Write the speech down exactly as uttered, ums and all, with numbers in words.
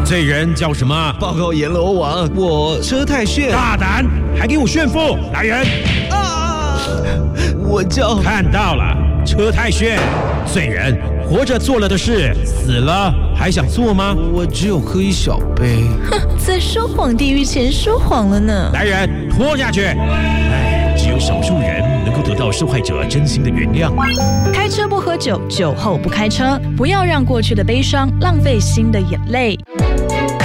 罪人叫什么？ 报告阎罗王，我车太炫。 大胆，还给我炫富！来人！ 啊！我叫…… 看到了，车太炫。罪人活着做了的事，死了还想做吗？ 我只有喝一小杯。 哼，在说谎地狱前说谎了呢。 来人，拖下去！ 唉，只有少数人能够得到受害者真心的原谅。 开车不喝酒，酒后不开车，不要让过去的悲伤浪费新的眼泪。